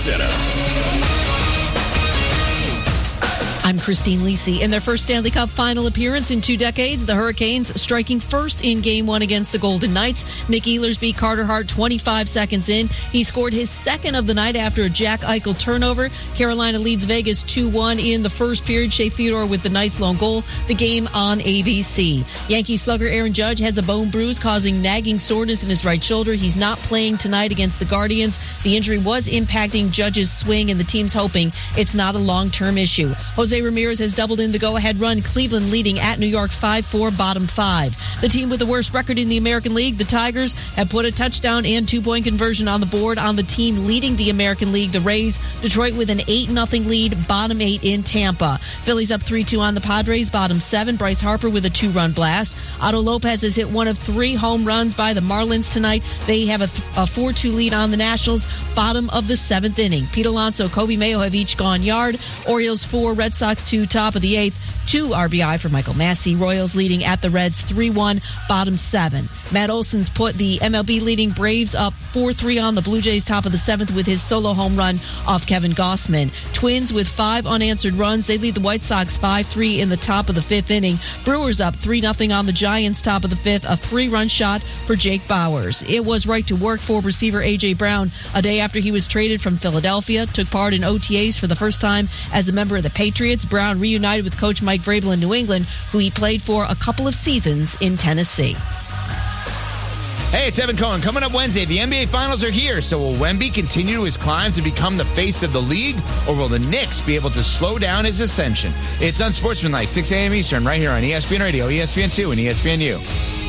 Center. I'm Christine Lisi. In their first Stanley Cup final appearance in 2 decades, the Hurricanes striking first in Game 1 against the Golden Knights. Nick Ehlers beat Carter Hart 25 seconds in. He scored his second of the night after a Jack Eichel turnover. Carolina leads Vegas 2-1 in the first period. Shea Theodore with the Knights' lone goal. The game on ABC. Yankee slugger Aaron Judge has a bone bruise causing nagging soreness in his right shoulder. He's not playing tonight against the Guardians. The injury was impacting Judge's swing, and the team's hoping it's not a long-term issue. Jose Ramirez has doubled in the go-ahead run. Cleveland leading at New York 5-4, bottom 5. The team with the worst record in the American League, the Tigers, have put a touchdown and 2-point conversion on the board on the team leading the American League, the Rays. Detroit with an 8-0 lead, bottom 8 in Tampa. Phillies up 3-2 on the Padres, bottom 7. Bryce Harper with a 2-run blast. Otto Lopez has hit one of 3 home runs by the Marlins tonight. They have a 4-2 lead on the Nationals, bottom of the 7th inning. Pete Alonso, Kobe Mayo have each gone yard. Orioles 4, Red Sox 2, top of the 8th. 2 RBI for Michael Massey. Royals leading at the Reds 3-1, bottom 7. Matt Olson's put the MLB leading Braves up 4-3 on the Blue Jays, top of the 7th with his solo home run off Kevin Gossman. Twins with 5 unanswered runs. They lead the White Sox 5-3 in the top of the 5th inning. Brewers up 3-0 on the Giants, top of the 5th. A 3-run shot for Jake Bauers. It was right to work for receiver A.J. Brown a day after he was traded from Philadelphia. Took part in OTAs for the first time as a member of the Patriots. Brown reunited with coach Mike Vrabel in New England, who he played for a couple of seasons in Tennessee. Hey, it's Evan Cohen. Coming up Wednesday, the NBA Finals are here. So will Wemby continue his climb to become the face of the league, or will the Knicks be able to slow down his ascension? It's Unsportsmanlike, 6 a.m. Eastern, right here on ESPN Radio, ESPN2, and ESPNU.